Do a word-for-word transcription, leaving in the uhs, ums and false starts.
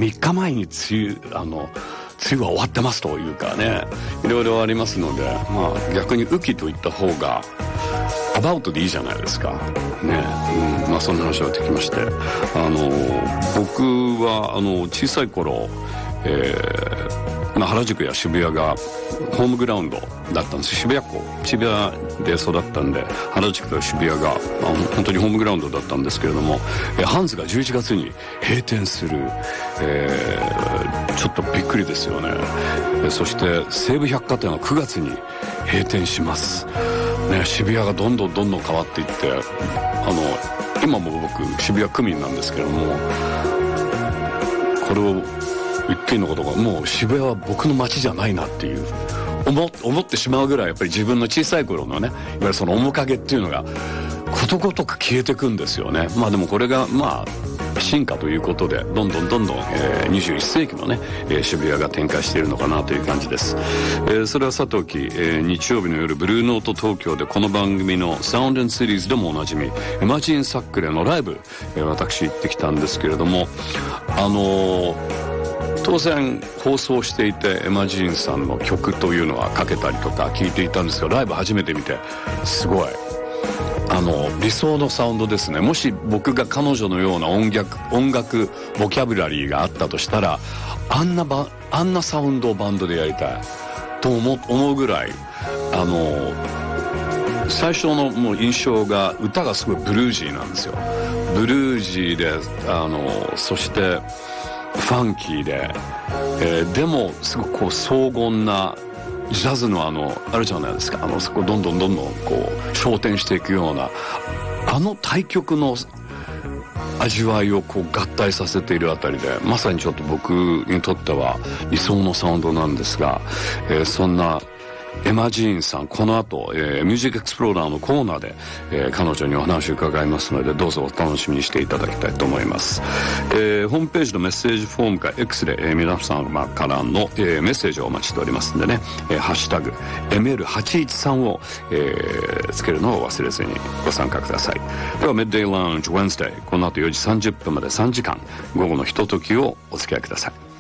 みっかまえに梅雨あの梅雨は終わってますというかね、いろいろありますので、まあ逆に雨季といった方がアバウトでいいじゃないですかね。うん、まあそんな話ができまして、あの僕はあの小さい頃、えーまあ、原宿や渋谷がホームグラウンドだったんです。渋谷校渋谷で育ったんで、原宿と渋谷が、まあ、本当にホームグラウンドだったんですけれども、えハンズがじゅういちがつに閉店する、えー、ちょっとびっくりですよね。えそして西武百貨店はくがつに閉店しますね。渋谷がどんどんどんどん変わっていって、あの今も僕渋谷区民なんですけれども、これを一見のことがもう渋谷は僕の街じゃないなっていう思, 思ってしまうぐらい、やっぱり自分の小さい頃のね、いわゆるその面影っていうのがことごとく消えてくんですよね。まあでもこれがまあ進化ということで、どんどんどんどん、えー、にじゅういっせいきのね、えー、渋谷が展開しているのかなという感じです。えー、それはさておき、えー、日曜日の夜ブルーノート東京でこの番組のサウンド&シリーズでもおなじみエマジン・サックレのライブ、えー、私行ってきたんですけれども、あのー当然放送していてエマジーンさんの曲というのはかけたりとか聞いていたんですけど、ライブ初めて見てすごいあの理想のサウンドですね。もし僕が彼女のような音楽音楽ボキャブラリーがあったとしたら、あんなバあんなサウンドをバンドでやりたいと思う、思うぐらい、あの最初のもう印象が歌がすごいブルージーなんですよ。ブルージーで、あのそしてファンキーで、えー、でもすごくこう荘厳なジャズのあのあるじゃないですか、あのそこどんどんどんどんこう昇天していくようなあの対極の味わいをこう合体させているあたりで、まさにちょっと僕にとっては理想のサウンドなんですが、えー、そんなエマジーンさん、この後、えー、ミュージックエクスプローラーのコーナーで、えー、彼女にお話を伺いますので、どうぞお楽しみにしていただきたいと思います。えー、ホームページのメッセージフォームか X で、えー、皆様からの、えー、メッセージをお待ちしておりますんでね、えー、ハッシュタグ エムエルはちいちさん を、えー、つけるのを忘れずにご参加ください。では Midday Lounge Wednesday、 この後よじさんじゅっぷんまでさんじかん、午後のひとときをお付き合いください。